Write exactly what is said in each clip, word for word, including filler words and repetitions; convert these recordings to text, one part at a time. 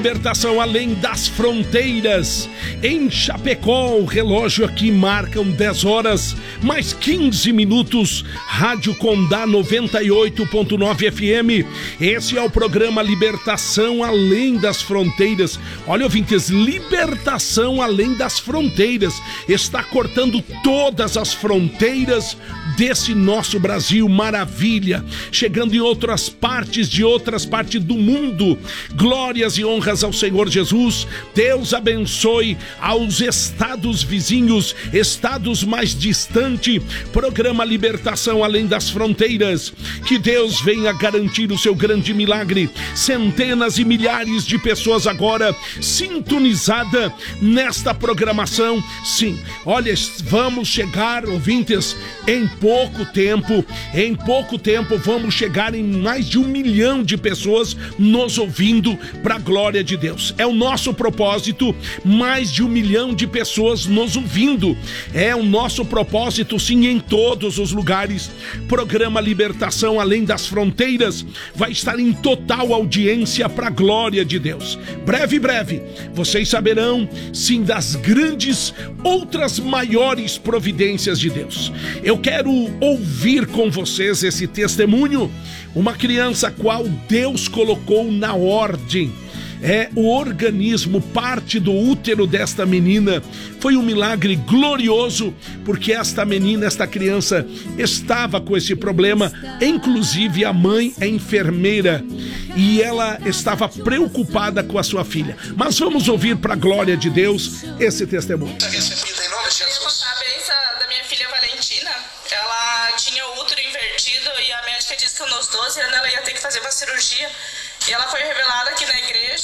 Libertação além das fronteiras. Em Chapecó, o relógio aqui marcam dez horas, mais quinze minutos. Rádio Condá noventa e oito ponto nove F M. Esse é o programa Libertação Além das Fronteiras. Olha, ouvintes, libertação além das fronteiras. Está cortando todas as fronteiras desse nosso Brasil, maravilha. Chegando em outras partes, de outras partes do mundo. Glórias e honras ao Senhor Jesus. Deus abençoe aos estados vizinhos, estados mais distantes. Programa Libertação Além das Fronteiras. Que Deus venha garantir o seu grande milagre. Centenas e milhares de pessoas agora sintonizada nesta programação. Sim, olha, vamos chegar, ouvintes, em pouco tempo, em pouco tempo vamos chegar em mais de um milhão de pessoas nos ouvindo para a glória de Deus. É o nosso propósito, mais de um milhão de pessoas nos ouvindo. É o nosso propósito, sim, em todos os lugares. Programa Libertação Além das Fronteiras vai estar em total audiência para a glória de Deus. Breve, breve, vocês saberão, sim, das grandes, outras maiores providências de Deus. Eu quero ouvir com vocês esse testemunho. Uma criança qual Deus colocou na ordem. É o organismo, parte do útero desta menina. Foi um milagre glorioso, porque esta menina, esta criança estava com esse problema. Inclusive a mãe é enfermeira e ela estava preocupada com a sua filha. Mas vamos ouvir para a glória de Deus esse testemunho. Eu queria contar a benção da minha filha Valentina. Ela tinha o útero invertido e a médica disse que nos doze anos ela ia ter que fazer uma cirurgia. E ela foi revelada aqui na igreja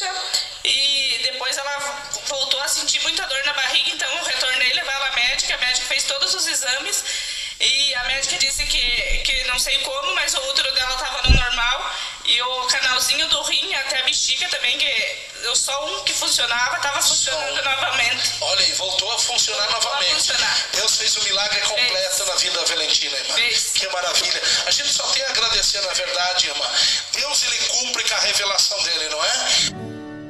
e depois ela voltou a sentir muita dor na barriga, então eu retornei levar ela à médica, a médica fez todos os exames e a médica disse que, que não sei como, mas o útero dela estava no normal e o canalzinho do rim, até a bexiga também, que só um que funcionava, estava funcionando só novamente. Olha aí, voltou a funcionar voltou novamente. A funcionar. Deus fez um milagre completo fez. na vida da Valentina, irmã. Fez. Que maravilha. A gente só tem a agradecer, na verdade, irmã.